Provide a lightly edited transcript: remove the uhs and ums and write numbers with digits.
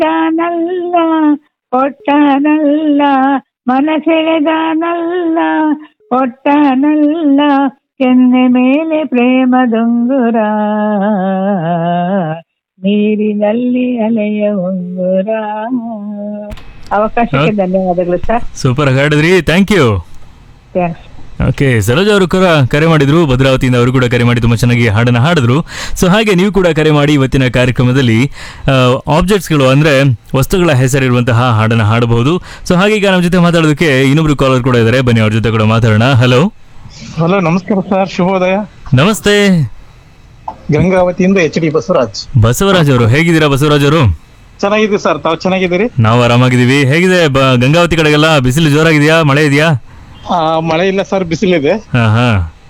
ಇಟ್ಟನಲ್ಲ ಕೊಟ್ಟನಲ್ಲ ಮನಸೆಳೆದನಲ್ಲ ಕೊಟ್ಟನಲ್ಲ ಕೆನ್ನೆ ಮೇಲೆ ಪ್ರೇಮದುಂಗುರ ನೀರಿನಲ್ಲಿ ಅಲೆಯ ಉಂಗುರ. ಅವಕಾಶಕ್ಕೆ ಧನ್ಯವಾದಗಳು ಸರ್. ಸೂಪರ್ ಆಗಿ ಹಾಡಿದ್ರಿ, thank you. Thanks. Okay, Saroja ಅವರು ಕೂಡ ಕರೆ ಮಾಡಿದ್ರು, ಭದ್ರಾವತಿಯಿಂದ ಅವರು ಕೂಡ ಕರೆ ಮಾಡಿ ತುಂಬ ಚೆನ್ನಾಗಿ ಹಾಡನ್ನು ಹಾಡಿದ್ರು. ಸೊ ಹಾಗೆ ನೀವು ಕೂಡ ಕರೆ ಮಾಡಿ ಇವತ್ತಿನ ಕಾರ್ಯಕ್ರಮದಲ್ಲಿ ಆಬ್ಜೆಕ್ಟ್ಸ್ಗಳು ಅಂದರೆ ವಸ್ತುಗಳ ಹೆಸರಿರುವಂತಹ ಹಾಡನ್ನು ಹಾಡಬಹುದು. ಸೊ ಹಾಗೆ ಈಗ ನಮ್ಮ ಜೊತೆ ಮಾತಾಡೋದಕ್ಕೆ ಇನ್ನೊಬ್ರು ಕಾಲರ್ ಕೂಡ ಇದ್ದಾರೆ, ಬನ್ನಿ ಅವ್ರ ಜೊತೆ ಕೂಡ ಮಾತಾಡೋಣ. ಹಲೋ. ಹಲೋ, ನಮಸ್ಕಾರ ಸರ್, ಶುಭೋದಯ. ನಮಸ್ತೆ. ಗಂಗಾವತಿಯಿಂದ HD ಬಸವರಾಜ್. ಬಸವರಾಜ್ ಅವರು ಹೇಗಿದ್ದೀರಾ? ಬಸವರಾಜ್ ಅವರು ಚೆನ್ನಾಗಿದ್ದೀವಿ ಸರ್, ತಾವು ಚೆನ್ನಾಗಿದ್ದೀರಿ? ನಾವು ಆರಾಮಾಗಿದ್ದೀವಿ. ಹೇಗಿದೆ ಗಂಗಾವತಿ ಕಡೆಗೆಲ್ಲ? ಬಿಸಿಲು ಜೋರಾಗಿದೆಯಾ, ಮಳೆ ಇದೆಯಾ? ಮಳೆ ಇಲ್ಲ ಸರ್, ಬಿಸಿಲಿದೆ. ಹಾ ಹಾ